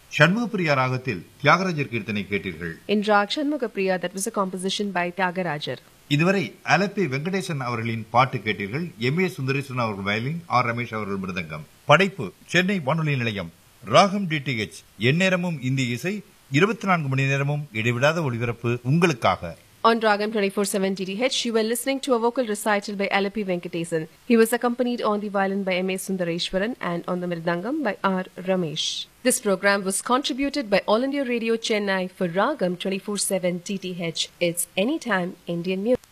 ஷண்முகப்பிரியா ராகத்தில் தியாகராஜர் கீர்த்தனை கேட்டீர்கள். In Rag Shanmugapriya, that was a composition by Tyagarajar. இதுவரை அலப்பி வெங்கடேசன் அவர்களின் பாட்டு கேட்டீர்கள். எம் ஏ சுந்தரேசன் அவர்கள் வயலின், ஆர் ரமேஷ் அவர்கள் மிருதங்கம். படைப்பு சென்னை வானொலி நிலையம். ராகம் DTH, எந்நேரமும் இந்திய இசை, 24 மணி நேரமும் இடைவிடாத ஒளிபரப்பு உங்களுக்காக. On Ragam 24/7 DTH, you were listening to a vocal recital by Alappi Venkatesan. He was accompanied on the violin by M.A. Sundareshwaran and on the mridangam by R. Ramesh. This program was contributed by All India Radio Chennai for Ragam 24/7 DTH. It's Anytime Indian Music.